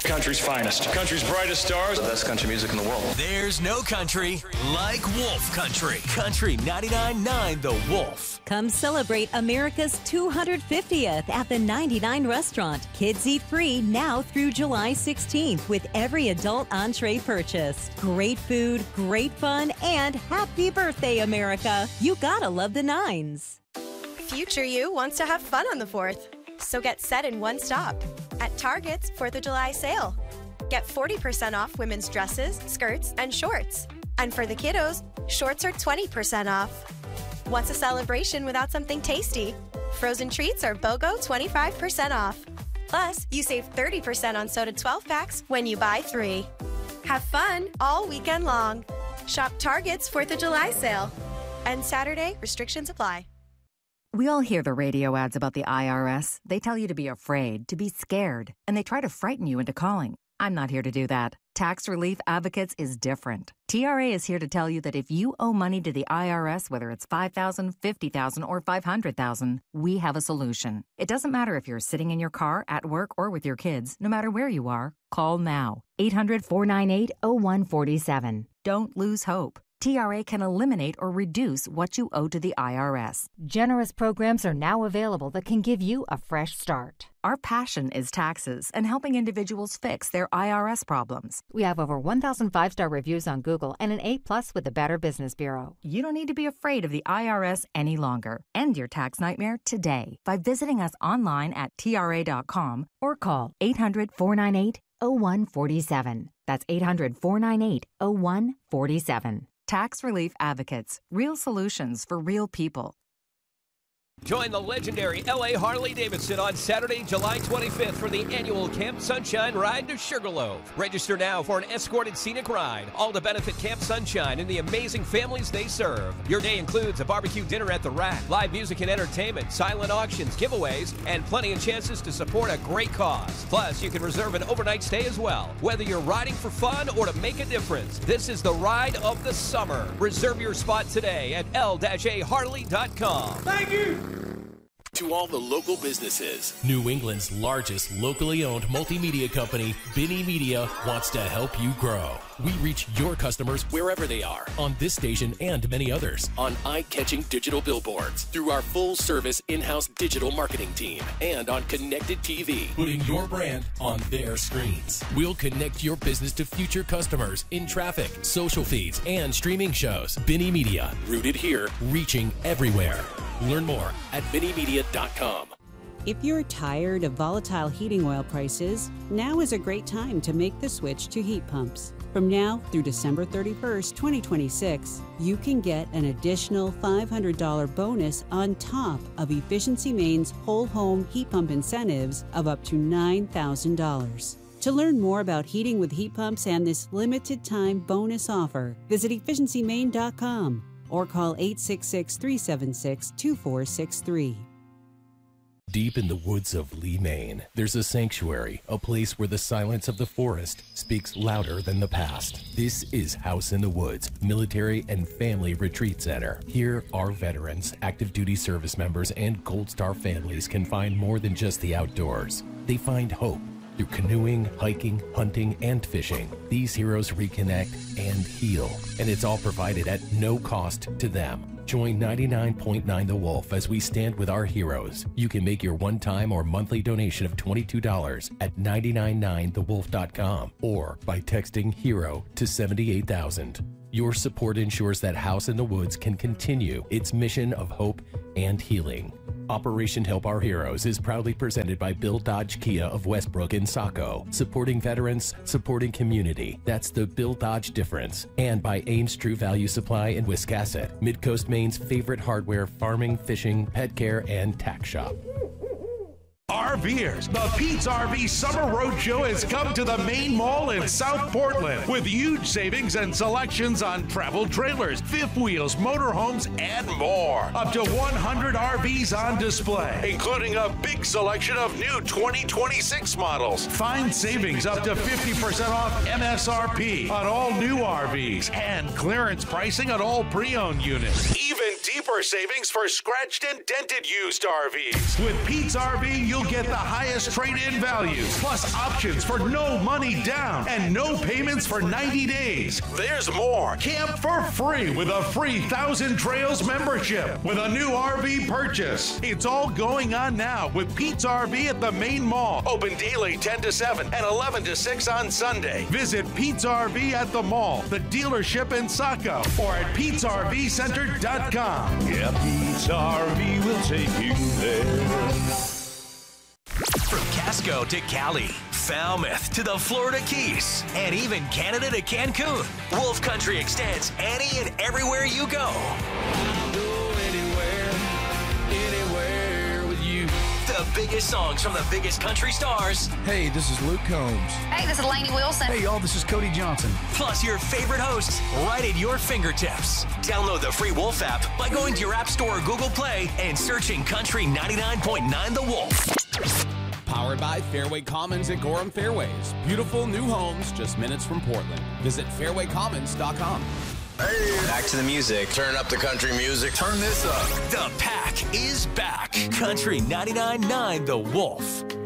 country's finest, country's brightest stars, the best country music in the world. There's no country like Wolf Country. Country 99.9 The Wolf. Come celebrate America's 250th at the 99 Restaurant. Kids eat free now through July 16th with every adult entree purchased. Great food, great fun, and happy birthday, America. You gotta love the Nines. Future you wants to have fun on the 4th. So get set in one stop at Target's 4th of July sale. Get 40% off women's dresses, skirts, and shorts. And for the kiddos, shorts are 20% off. What's a celebration without something tasty? Frozen treats are BOGO 25% off. Plus, you save 30% on soda 12 packs when you buy 3. Have fun all weekend long. Shop Target's 4th of July sale. And Saturday, restrictions apply. We all hear the radio ads about the IRS. They tell you to be afraid, to be scared, and they try to frighten you into calling. I'm not here to do that. Tax Relief Advocates is different. TRA is here to tell you that if you owe money to the IRS, whether it's $5,000, $50,000, or $500,000, we have a solution. It doesn't matter if you're sitting in your car, at work, or with your kids. No matter where you are, call now. 800-498-0147. Don't lose hope. TRA can eliminate or reduce what you owe to the IRS. Generous programs are now available that can give you a fresh start. Our passion is taxes and helping individuals fix their IRS problems. We have over 1,000 5-star reviews on Google and an A+ with the Better Business Bureau. You don't need to be afraid of the IRS any longer. End your tax nightmare today by visiting us online at TRA.com or call 800-498-0147. That's 800-498-0147. Tax Relief Advocates. Real solutions for real people. Join the legendary L.A. Harley-Davidson on Saturday, July 25th for the annual Camp Sunshine Ride to Sugarloaf. Register now for an escorted scenic ride, all to benefit Camp Sunshine and the amazing families they serve. Your day includes a barbecue dinner at the Rack, live music and entertainment, silent auctions, giveaways, and plenty of chances to support a great cause. Plus, you can reserve an overnight stay as well. Whether you're riding for fun or to make a difference, this is the ride of the summer. Reserve your spot today at l-aharley.com. Thank you! To all the local businesses, New England's largest locally owned multimedia company, Binny Media, wants to help you grow. We reach your customers wherever they are, on this station and many others, on eye-catching digital billboards, through our full-service in-house digital marketing team, and on connected TV, putting your brand on their screens. We'll connect your business to future customers in traffic, social feeds, and streaming shows. Binny Media, rooted here, reaching everywhere. Learn more at BinnyMedia.com. If you're tired of volatile heating oil prices, now is a great time to make the switch to heat pumps. From now through December 31st, 2026, you can get an additional $500 bonus on top of Efficiency Maine's whole home heat pump incentives of up to $9,000. To learn more about heating with heat pumps and this limited time bonus offer, visit EfficiencyMaine.com or call 866-376-2463. Deep in the woods of Lee, Maine, there's a sanctuary, a place where the silence of the forest speaks louder than the past. This is House in the Woods Military and Family Retreat Center. Here, our veterans, active duty service members, and Gold Star families can find more than just the outdoors. They find hope through canoeing, hiking, hunting, and fishing. These heroes reconnect and heal, and it's all provided at no cost to them. Join 99.9 The Wolf as we stand with our heroes. You can make your one-time or monthly donation of $22 at 999thewolf.com or by texting HERO to 78,000. Your support ensures that House in the Woods can continue its mission of hope and healing. Operation Help Our Heroes is proudly presented by Bill Dodge Kia of Westbrook and Saco, supporting veterans, supporting community. That's the Bill Dodge difference. And by Ames True Value Supply in Wiscasset, Midcoast Maine's favorite hardware, farming, fishing, pet care, and tack shop. RVers, the Pete's RV Summer Roadshow has come to the main mall in South Portland with huge savings and selections on travel trailers, fifth wheels, motorhomes, and more. Up to 100 RVs on display, including a big selection of new 2026 models. Find savings up to 50% off MSRP on all new RVs and clearance pricing on all pre-owned units. Even even deeper savings for scratched and dented used RVs. With Pete's RV, you'll get the highest trade-in values, plus options for no money down and no payments for 90 days. There's more. Camp for free with a free Thousand Trails membership with a new RV purchase. It's all going on now with Pete's RV at the main mall. Open daily 10 to 7 and 11 to 6 on Sunday. Visit Pete's RV at the mall, the dealership in Saco, or at Pete'sRVCenter.com. Yeah, Pete's RV will take you there. From Casco to Cali, Falmouth to the Florida Keys, and even Canada to Cancun, Wolf Country extends any and everywhere you go. I'll go anywhere with you. The biggest songs from the biggest country stars. Hey, this is Luke Combs. Hey, this is Lainey Wilson. Hey, y'all, this is Cody Johnson. Plus your favorite hosts right at your fingertips. Download the free Wolf app by going to your App Store or Google Play and searching Country 99.9 The Wolf. Powered by Fairway Commons at Gorham Fairways. Beautiful new homes just minutes from Portland. Visit fairwaycommons.com. Hey, back to the music. Turn up the country music. Turn this up. The Pack is back. Country 99.9 The Wolf.